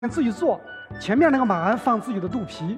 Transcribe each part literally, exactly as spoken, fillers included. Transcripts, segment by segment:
自己做，前面那个马鞍放自己的肚皮。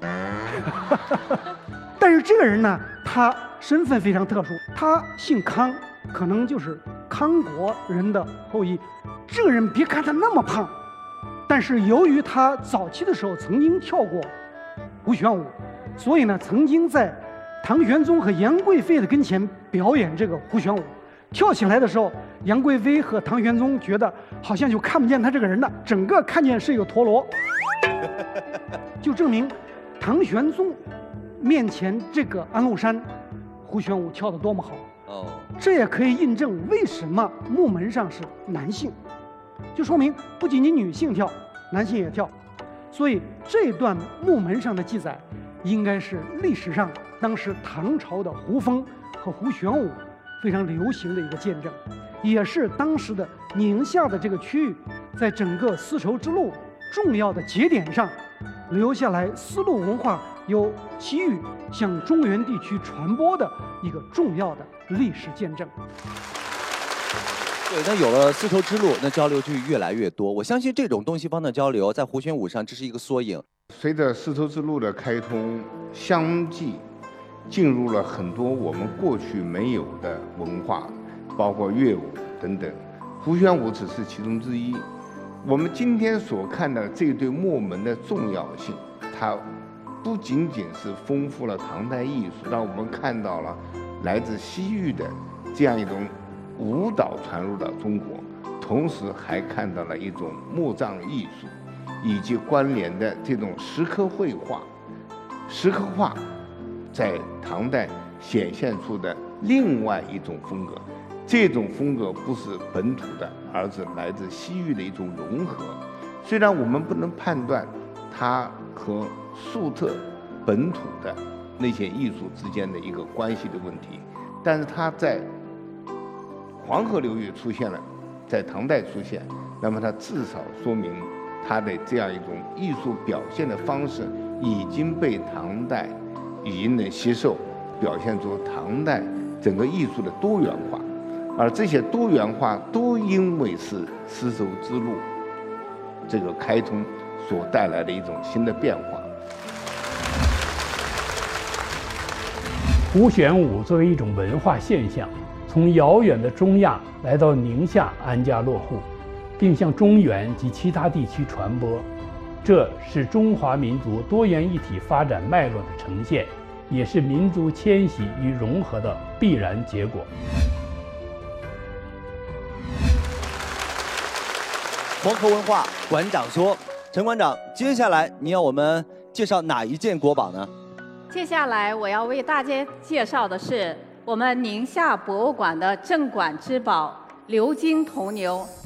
但是这个人呢，他身份非常特殊，他姓康，可能就是康国人的后裔。这个人别看他那么胖，但是由于他早期的时候曾经跳过胡旋舞，所以呢，曾经在唐玄宗和杨贵妃的跟前表演这个胡旋舞。跳起来的时候，杨贵妃和唐玄宗觉得好像就看不见他这个人了，整个看见是一个陀螺，就证明唐玄宗面前这个安禄山胡旋舞跳得多么好。哦，这也可以印证为什么木门上是男性，就说明不仅仅女性跳，男性也跳。所以这段木门上的记载，应该是历史上当时唐朝的胡风和胡旋舞非常流行的一个见证，也是当时的宁夏的这个区域，在整个丝绸之路重要的节点上，留下来丝路文化由西域向中原地区传播的一个重要的历史见证。 对，那有了丝绸之路，那交流就越来越多。我相信这种东西方的交流，在胡旋舞上这是一个缩影。 随着丝绸之路的开通，相继进入了很多我们过去没有的文化，包括乐舞等等。胡旋舞只是其中之一。我们今天所看的这对木门的重要性，它不仅仅是丰富了唐代艺术，让我们看到了来自西域的这样一种舞蹈传入到中国，同时还看到了一种墓葬艺术以及关联的这种石刻绘画。石刻画在唐代显现出的另外一种风格，这种风格不是本土的，而是来自西域的一种融合。虽然我们不能判断它和粟特本土的那些艺术之间的一个关系的问题，但是它在黄河流域出现了，在唐代出现，那么它至少说明它的这样一种艺术表现的方式已经被唐代已经能吸收，表现出唐代整个艺术的多元化，而这些多元化都因为是丝绸之路这个开通所带来的一种新的变化。 胡旋舞作为一种文化现象，从遥远的中亚来到宁夏安家落户，并向中原及其他地区传播，这是中华民族多元一体发展脉络的呈现，也是民族迁徙与融合的必然结果。 黄河文化馆长说：“陈馆长，接下来你要我们介绍哪一件国宝呢？” 接下来我要为大家介绍的是我们宁夏博物馆的镇馆之宝鎏金铜牛